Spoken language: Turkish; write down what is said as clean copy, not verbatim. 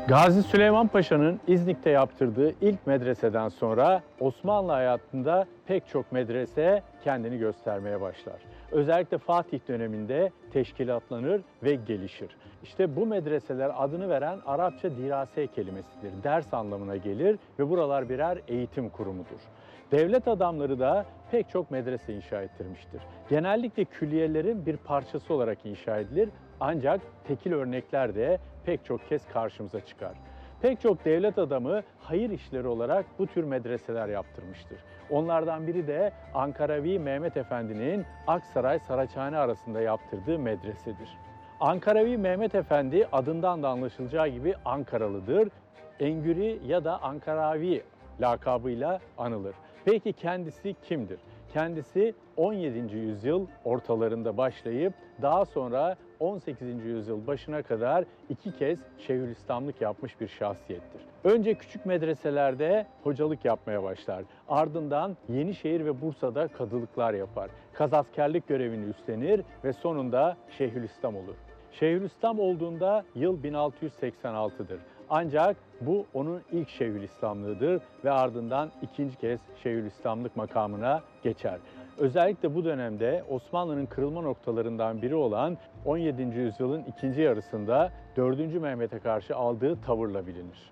Gazi Süleyman Paşa'nın İznik'te yaptırdığı ilk medreseden sonra Osmanlı hayatında pek çok medrese kendini göstermeye başlar. Özellikle Fatih döneminde teşkilatlanır ve gelişir. İşte bu medreseler adını veren Arapça dirase kelimesidir. Ders anlamına gelir ve buralar birer eğitim kurumudur. Devlet adamları da pek çok medrese inşa ettirmiştir. Genellikle külliyelerin bir parçası olarak inşa edilir ancak tekil örnekler de pek çok kez karşımıza çıkar. Pek çok devlet adamı hayır işleri olarak bu tür medreseler yaptırmıştır. Onlardan biri de Ankaravi Mehmet Efendi'nin Aksaray-Saraçhane arasında yaptırdığı medresedir. Ankaravi Mehmet Efendi adından da anlaşılacağı gibi Ankaralıdır. Engüri ya da Ankaravi lakabıyla anılır. Peki kendisi kimdir? Kendisi 17. yüzyıl ortalarında başlayıp daha sonra 18. yüzyıl başına kadar 2 kez Şeyhülislamlık yapmış bir şahsiyettir. Önce küçük medreselerde hocalık yapmaya başlar. Ardından Yenişehir ve Bursa'da kadılıklar yapar. Kazaskerlik görevini üstlenir ve sonunda Şeyhülislam olur. Şeyhülislam olduğunda yıl 1686'dır. Ancak bu onun ilk Şeyhülislamlığıdır ve ardından ikinci kez Şeyhülislamlık makamına geçer. Özellikle bu dönemde Osmanlı'nın kırılma noktalarından biri olan 17. yüzyılın ikinci yarısında 4. Mehmet'e karşı aldığı tavırla bilinir.